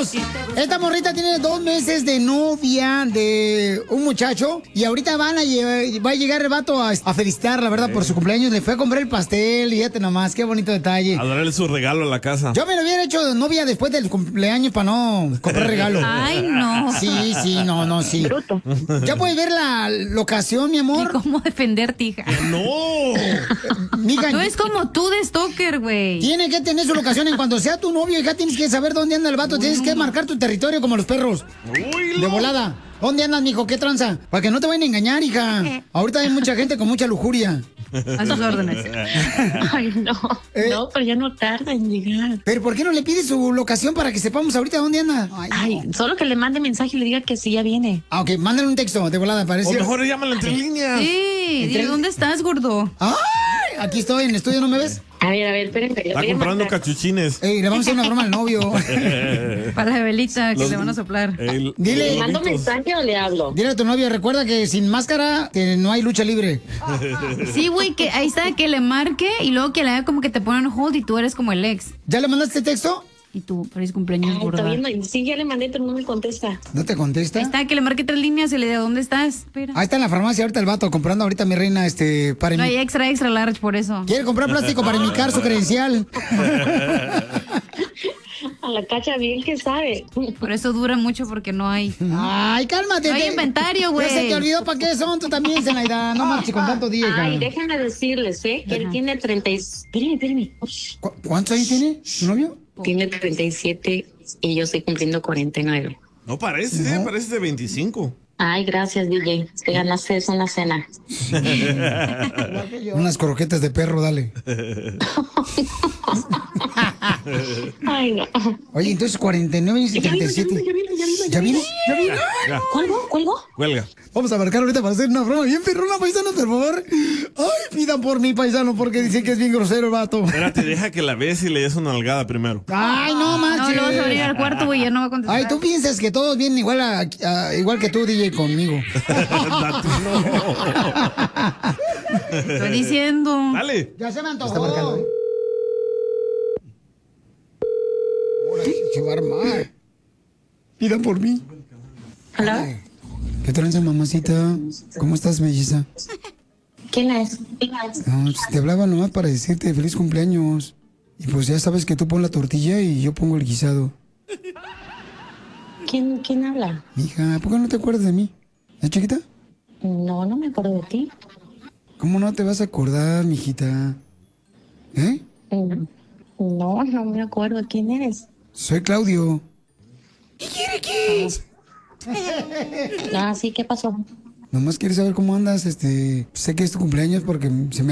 paisanos, esta morrita tiene 2 meses de novia de un muchacho y ahorita va a llegar el vato a felicitar, la verdad, por su cumpleaños. Le fue a comprar el pastel, fíjate nomás, qué bonito detalle. A darle su regalo a la casa. Yo me lo hubiera hecho novia después del cumpleaños para no comprar regalo. Ay, no. Sí, sí. Bruto. ¿Ya puedes ver la locación, mi amor? ¿Y cómo defenderte, hija? ¡No! Mija, No es como tú de stalker, güey. tiene que tener su locación. En cuanto sea tu novio, hija, tienes que saber dónde anda el vato. Tienes que marcar tu territorio como los perros. De volada. ¿Dónde andas, mijo? ¿Qué tranza? Para que no te vayan a engañar, hija. Ahorita hay mucha gente con mucha lujuria. A sus órdenes. Ay, no. No, pero ya no tarda en llegar. ¿Pero por qué no le pides su locación para que sepamos ahorita dónde anda? Ay, solo que le mande mensaje y le diga que sí, ya viene. Ah, ok, mándale un texto de volada, parece. O mejor llámalo entre líneas. Sí, dile, ¿dónde estás, gordo? ¡Ay! Aquí estoy en el estudio, ¿no me ves? A ver, espérenme. Está comprando cachuchines. Ey, le vamos a hacer una broma al novio. Para la velita que Los- le van a soplar. Dile. ¿Le mando mensaje o le hablo? Dile a tu novio, recuerda que sin máscara no hay lucha libre. Sí, güey, que ahí está, que le marque y luego que le haga como que te ponen hold y tú eres como el ex. ¿Ya le mandaste texto? Y tú, feliz cumpleaños, Ay, gorda. todavía no. Sí, ya le mandé, pero no me contesta. ¿No te contesta? Ahí está, que le marque 3 líneas y le diga, ¿dónde estás? Espera. Ahí está en la farmacia ahorita el vato comprando ahorita mi reina para No hay extra large por eso. Quiere comprar plástico para imitar su credencial. A la Cacha bien que sabe. Por eso dura mucho porque no hay. Ay, cálmate. No hay inventario, güey. Ya se te olvidó para qué son tú también, Zenaida. No marches con tanto día, hija. Ay, déjenme decirles, que él tiene 30. Espérenme. Ush. ¿Cuántos años tiene tu novio? Tiene 37 y yo estoy cumpliendo 49. No parece, parece de 25. Ay, gracias, DJ. Te ganaste eso en la cena. Unas croquetas de perro, dale. Ay, no. Oye, entonces 49 y 37. ¿Ya vino? Ya, ¿Cuelgo? cuelga. Vamos a marcar ahorita para hacer una broma bien perrona, paisano, por favor. Ay, pidan por mí, paisano, porque dicen que es bien grosero el vato. Espérate, deja que la ves y le des una nalgada primero. Ay, no No, manches. lo vas a abrir al cuarto, güey, ya no va a contestar. Ay, tú piensas que todos vienen igual igual que tú, DJ, conmigo. Estoy diciendo. Dale. Ya se me antojó. Está marcando, ¿eh? Ahora sí se va a armar. Pidan por mí. ¿Hola? Ay, ¿qué tranza, mamacita? ¿Cómo estás, melliza? ¿Quién es? No, pues, te hablaba nomás para decirte feliz cumpleaños. Y pues ya sabes que tú pones la tortilla y yo pongo el guisado. ¿Quién habla? Mija, ¿por qué no te acuerdas de mí? ¿Es chiquita? No, no me acuerdo de ti. ¿Cómo no te vas a acordar, mijita? ¿Eh? No, no me acuerdo. ¿Quién eres? Soy Claudio. ¿Qué quiere que es? Ah, sí, ¿qué pasó? Nomás quieres saber cómo andas, sé que es tu cumpleaños porque se me